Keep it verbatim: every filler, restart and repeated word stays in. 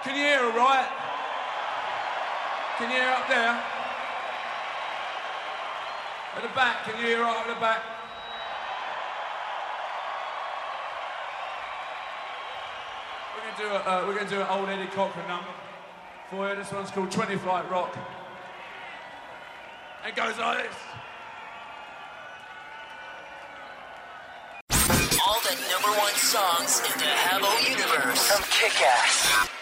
Can you hear all right? Can you hear up there? At the back, can you hear right at the back? We're going to do a, uh, we're going to do an old Eddie Cochran number for you. This one's called twenty Flight Rock. It goes like this. All the number one songs in the Habbo universe from Kick-Ass.